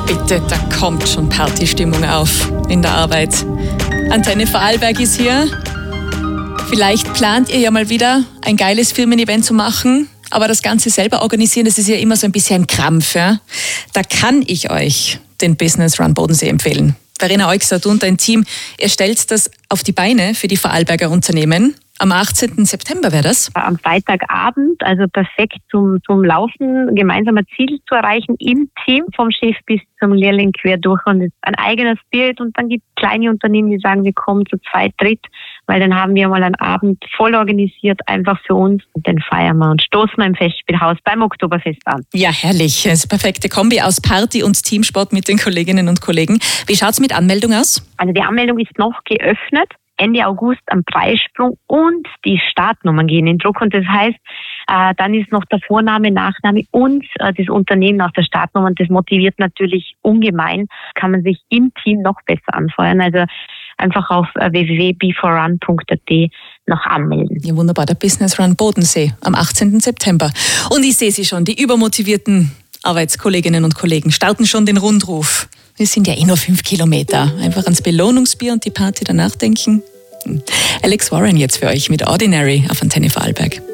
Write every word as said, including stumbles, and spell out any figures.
bitte, da kommt schon Partystimmung auf in der Arbeit. Antenne Vorarlberg ist hier. Vielleicht plant ihr ja mal wieder ein geiles Firmen-Event zu machen, aber das Ganze selber organisieren, das ist ja immer so ein bisschen ein Krampf. Ja? Da kann ich euch den Business Run Bodensee empfehlen. Verena Euxert und ein Team, ihr stellt das auf die Beine für die Vorarlberger Unternehmen. Am achtzehnten September wäre das? Am Freitagabend, also perfekt zum, zum Laufen, gemeinsam ein Ziel zu erreichen im Team, vom Chef bis zum Lehrling quer durch und ein eigener Spirit. Und dann gibt es kleine Unternehmen, die sagen, wir kommen zu zweit, dritt, weil dann haben wir mal einen Abend voll organisiert, einfach für uns und den feiern wir und stoßen wir im Festspielhaus beim Oktoberfest an. Ja, herrlich. Das ist eine perfekte Kombi aus Party und Teamsport mit den Kolleginnen und Kollegen. Wie schaut es mit Anmeldung aus? Also die Anmeldung ist noch geöffnet. Ende August am Preissprung und die Startnummern gehen in Druck. Und das heißt, äh, dann ist noch der Vorname, Nachname und äh, das Unternehmen auf der Startnummer. Und das motiviert natürlich ungemein. Kann man sich im Team noch besser anfeuern. Also einfach auf äh, w w w punkt b four run punkt a t noch anmelden. Ja, wunderbar. Der Business Run Bodensee am achtzehnten September. Und ich sehe Sie schon, die übermotivierten Arbeitskolleginnen und Kollegen starten schon den Rundruf. Wir sind ja eh nur fünf Kilometer. Einfach ans Belohnungsbier und die Party danach denken. Alex Warren jetzt für euch mit Ordinary auf Antenne Vorarlberg.